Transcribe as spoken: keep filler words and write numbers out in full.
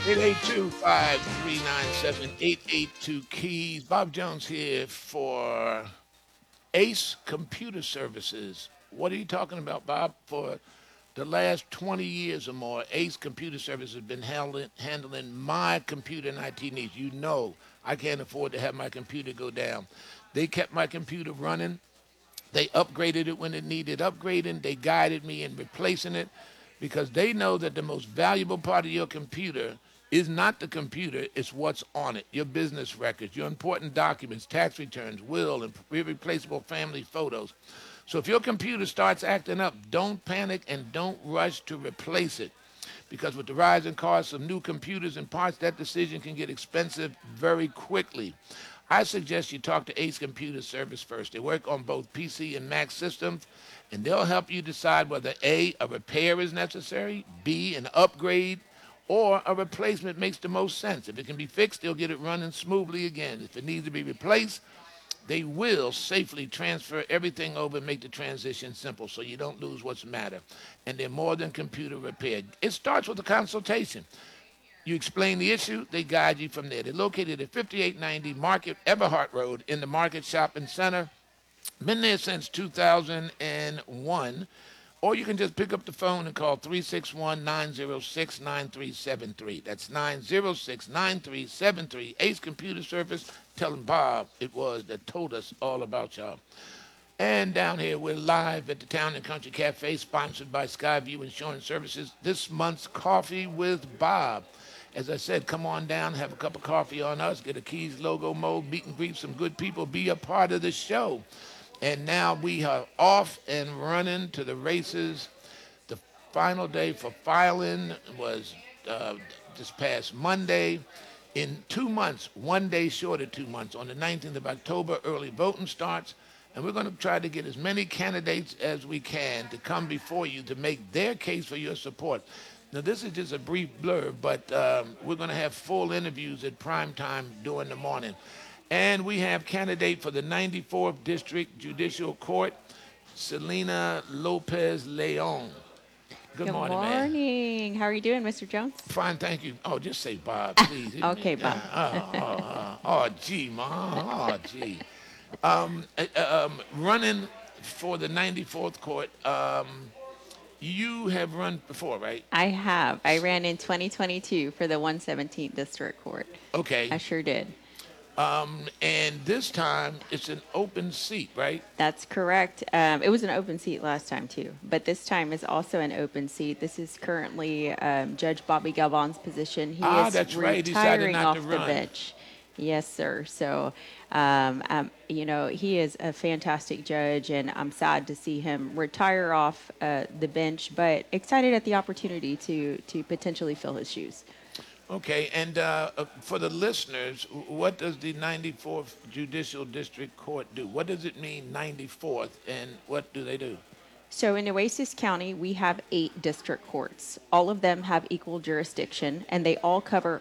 eight eight two, five three nine seven, eight eight two keys. Bob Jones here for Ace Computer Services. What are you talking about, Bob? For the last twenty years or more, Ace Computer Services has been handling, handling my computer and I T needs. You know, I can't afford to have my computer go down. They kept my computer running. They upgraded it when it needed upgrading. They guided me in replacing it because they know that the most valuable part of your computer is not the computer, it's what's on it. Your business records, your important documents, tax returns, will, and irreplaceable family photos. So if your computer starts acting up, don't panic and don't rush to replace it. Because with the rising costs of new computers and parts, that decision can get expensive very quickly. I suggest you talk to Ace Computer Service first. They work on both P C and Mac systems, and they'll help you decide whether A, a repair is necessary, B, an upgrade, or a replacement makes the most sense. If it can be fixed, they'll get it running smoothly again. If it needs to be replaced, they will safely transfer everything over and make the transition simple so you don't lose what's matter. And they're more than computer repair. It starts with a consultation. You explain the issue, they guide you from there. They're located at fifty-eight ninety Market Everhart Road in the Market Shopping Center. Been there since two thousand one. Or you can just pick up the phone and call three six one, nine zero six, nine three seven three. That's nine zero six, nine three seven three. Ace Computer Service. Tell them Bob it was that told us all about y'all. And down here, we're live at the Town and Country Cafe, sponsored by Skyview Insurance Services. This month's Coffee with Bob. As I said, come on down, have a cup of coffee on us, get a Keys logo mold, meet and greet some good people, be a part of the show. And now we are off and running to the races. The final day for filing was uh, this past Monday. In two months, one day short of two months, on the nineteenth of October, early voting starts. And we're going to try to get as many candidates as we can to come before you to make their case for your support. Now, this is just a brief blurb, but um, we're going to have full interviews at prime time during the morning. And we have candidate for the ninety-fourth District Judicial Court, Selena Lopez Leon. Good Good morning, man. morning. How are you doing, Mister Jones? Fine, thank you. Oh, just say Bob, please. Okay, Uh, Bob. oh, oh, oh, oh, gee, ma. Oh, gee. Um, uh, um, running for the ninety-fourth court, um, you have run before, right? I have. I ran in twenty twenty-two for the one hundred seventeenth District Court. I Okay. sure did. Um, and this time it's an open seat, right? That's correct. Um, it was an open seat last time, too. But this time is also an open seat. This is currently um, Judge Bobby Galvan's position. He Ah, is that's right. He decided retiring not to off the run. bench. Yes, sir. So, um, um, you know, he is a fantastic judge, and I'm sad to see him retire off uh, the bench, but excited at the opportunity to to potentially fill his shoes. Okay, and uh, uh, for the listeners, w- what does the ninety-fourth Judicial District Court do? What does it mean, ninety-fourth, and what do they do? So in Oasis County, we have eight district courts. All of them have equal jurisdiction, and they all cover